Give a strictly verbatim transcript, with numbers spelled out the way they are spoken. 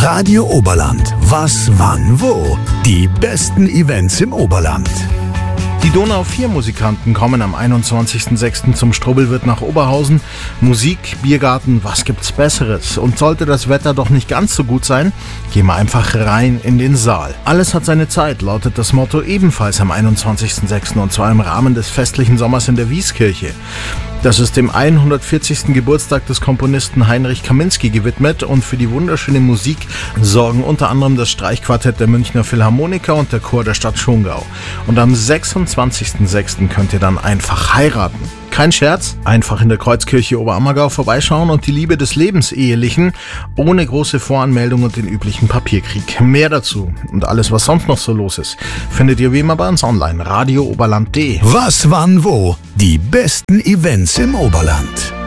Radio Oberland. Was, wann, wo? Die besten Events im Oberland. Die Donau vier Musikanten kommen am einundzwanzigsten sechsten zum Strubbelwirt nach Oberhausen. Musik, Biergarten, was gibt's Besseres? Und sollte das Wetter doch nicht ganz so gut sein, gehen wir einfach rein in den Saal. Alles hat seine Zeit, lautet das Motto ebenfalls am einundzwanzigsten sechsten und zwar im Rahmen des festlichen Sommers in der Wieskirche. Das ist dem hundertvierzigsten Geburtstag des Komponisten Heinrich Kaminski gewidmet und für die wunderschöne Musik sorgen unter anderem das Streichquartett der Münchner Philharmoniker und der Chor der Stadt Schongau. Und am sechsundzwanzigsten sechsten könnt ihr dann einfach heiraten. Kein Scherz, einfach in der Kreuzkirche Oberammergau vorbeischauen und die Liebe des Lebens ehelichen, ohne große Voranmeldung und den üblichen Papierkrieg. Mehr dazu und alles, was sonst noch so los ist, findet ihr wie immer bei uns online, radio oberland punkt de. Was, wann, wo? Die besten Events im Oberland.